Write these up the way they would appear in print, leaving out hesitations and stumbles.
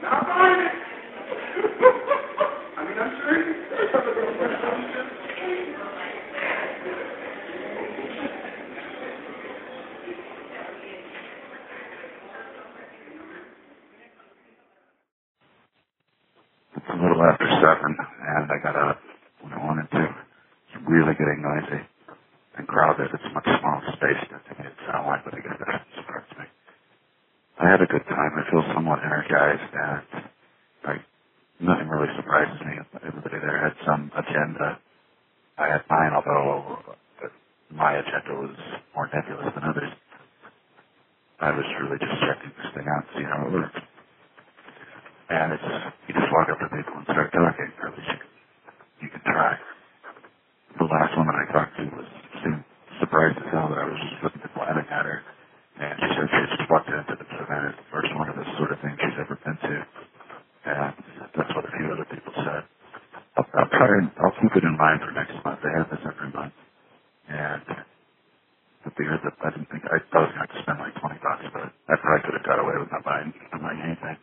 Not buying it. I mean, I'm serious. It's a little after 7, and I got up when I wanted to. It's really getting noisy and crowded. It's a much smaller space than it made it sound like, but I guess that surprised me. I had a good time. I feel somewhat energized, and nothing really surprises me. Everybody there had some agenda. I had mine, although my agenda was more nebulous than others. I was really just checking this thing out to see how it works. And it's you just walk up to people and start talking, or at least you can try. The last woman I talked to seemed surprised as hell that I was just looking at glancing at her. And she said she just walked into this event. It's the first one of this sort of thing she's ever been to. And that's what a few other people said. I'll keep it in mind for next month. They have this every month. And the beer that I didn't think, I was going to have to spend like $20, but I probably could have got away with not buying anything.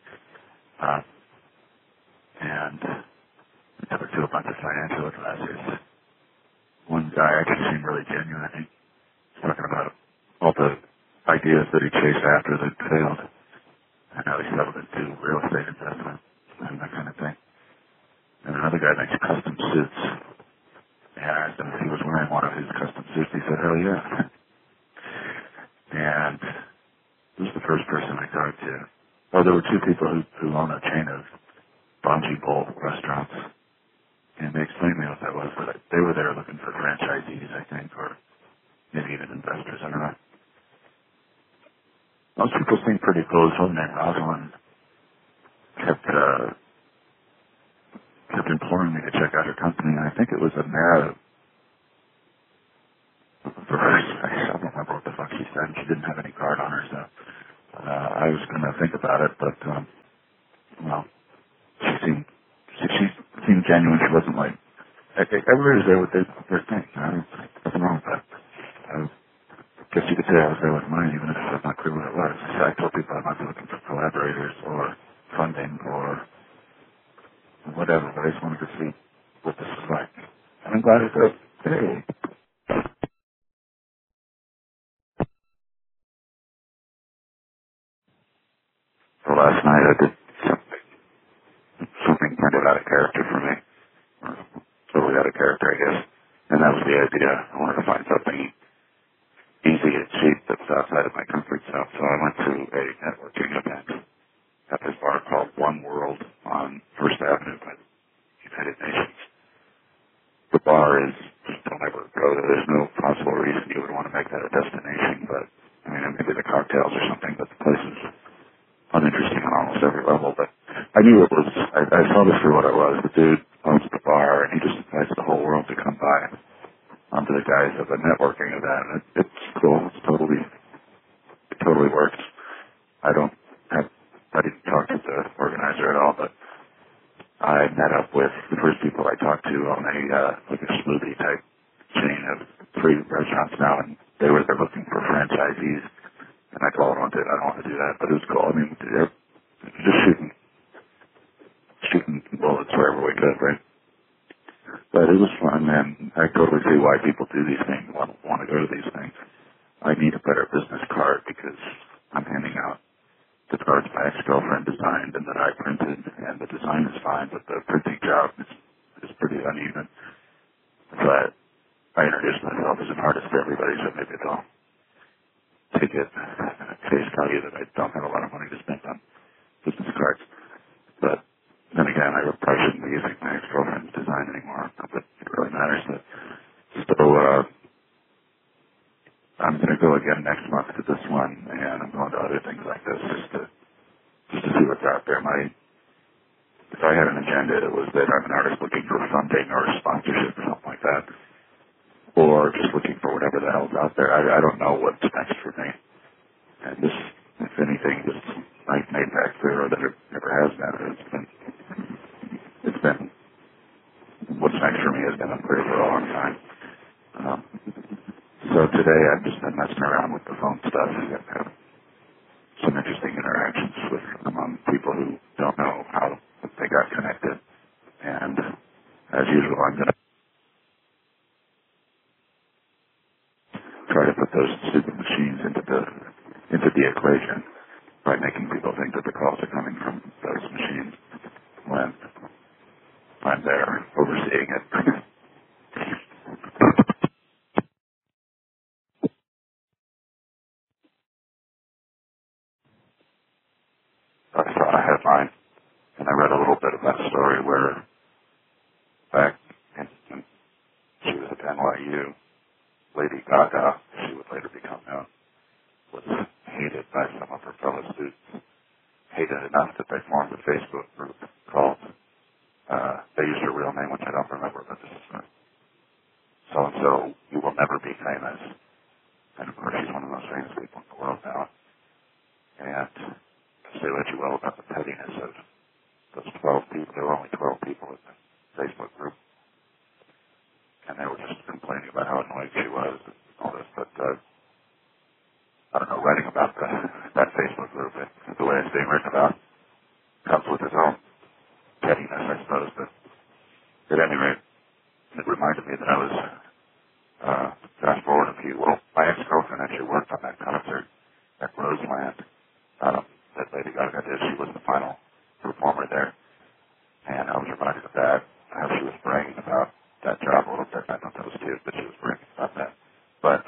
And we never do a bunch of financial advisors. One guy actually seemed really genuine. He was talking about all the ideas that he chased after that failed, and how he settled into real estate investment and that kind of thing. And another guy makes custom suits. And I asked him if he was wearing one of his custom suits. He said, hell yeah. And this was the first person I talked to. Oh, there were two people who own a chain of bungee bowl restaurants. And they explained to me what that was, but they were there looking for franchisees, I think, or maybe even investors. I don't know. Most people seem pretty close. One named Rosalind kept imploring me to check out her company, and I think it was a Mara verse. I don't remember what the fuck she said. She didn't have any card on her, so I was going to think about it, but, well, she seemed genuine. She wasn't like, everybody was there with their thing. Nothing wrong with that. I guess you could say I was there with mine, even if I'm not clear what it was. I told people I might be looking for collaborators or funding or whatever, but I just wanted to see what this was like. And I'm glad it's good. Hey. So last night I did something kind of out of character for me. Or totally out of character, I guess. And that was the idea. I wanted to find something easy and cheap that was outside of my comfort zone. So I went to a networking event at this bar called One World on First Avenue by the United Nations. The bar is, just don't ever go there. There's no possible reason you would want to make that a destination, but, I mean, maybe the cocktails or something, but the place is uninteresting on almost every level. But I knew it was, I saw this for what it was. The dude owns the bar, and he just invites the whole world to come by onto the guise of a networking event. It's cool. It totally works. I didn't talk to the organizer at all, but I met up with the first people I talked to on like a smoothie type chain of 3 restaurants now, and they were there looking for franchisees. And I told them I don't want to do that, but it was cool. I mean, they're just shooting bullets wherever we could, right? But it was fun, and I totally see why people do these things, want to go to these things. I need a better business card because I'm handing out the cards my ex-girlfriend designed and that I printed, and the design is fine, but the printing job is pretty uneven. But I introduced myself as an artist to everybody, so maybe they'll take it at face value that I don't have a lot of money to spend on business cards. But then again, I probably shouldn't be using my ex-girlfriend's design anymore, not that it really matters. But so I'm going to go again next month to this one, and I'm going to other things like this just to see what's out there. If I had an agenda, it was that I'm an artist looking for funding or sponsorship or something like that, or just looking for whatever the hell's out there. I don't know what's next for me. And this, if anything, just I've made that clear that it never has been. It's been what's next for me has been unclear for a long time. So today I've just been messing around with the phone stuff and have some interesting interactions with among people who don't know how they got connected. And as usual, I'm going to try to put those stupid machines into the equation by making people think that the calls are coming from those machines when I'm there overseeing it. I saw a headline and I read a little bit of that story where back when she was at NYU, Lady Gaga, she would later become known, was hated by some of her fellow students. Hated enough that they formed a Facebook group called, they used her real name, which I don't remember, but this is so-and-so, you will never be famous. And of course, she's one of the most famous people in the world now. And say what you will about the pettiness of those 12 people. There were only 12 people in the Facebook group. And they were just complaining about how annoying she was and all this. But, I don't know, writing about that Facebook group and the way it's being written about comes with its own pettiness, I suppose. But at any rate, it reminded me that I was, fast forward a few, well, my ex-girlfriend actually worked on that concert at Roseland that Lady Gaga did. She was the final performer there. And I was reminded of that, how she was bragging about that job a little bit. I thought that was cute, but she was bragging about that. But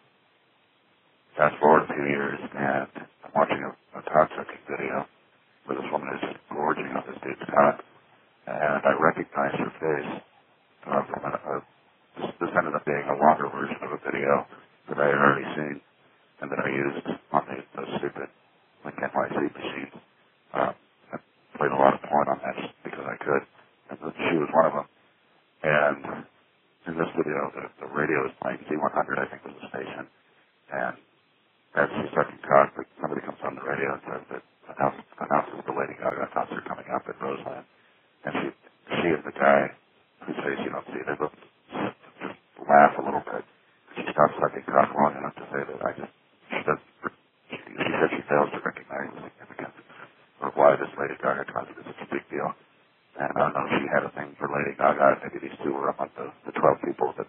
fast forward a few years, and I'm watching a cocksucking video where this woman is just gorging on this dude's cock, and I recognized her face from this ended up being a longer version of a video that I had already seen and that I used on those stupid Link NYC machines. I played a lot of porn on that just because I could, and she was one of them. And in this video, the radio is playing Z100, I think was the station, and as she's sucking cock, somebody comes on the radio and says that announces the Lady Gaga concert coming up at Roseland. And she and the guy whose face you don't see, they both just laugh a little bit. She stops sucking cock long enough to say that she said she fails to recognize the significance of why this Lady Gaga concert is such a big deal. And I don't know if she had a thing for Lady Gaga. Maybe these two were among the 12 people that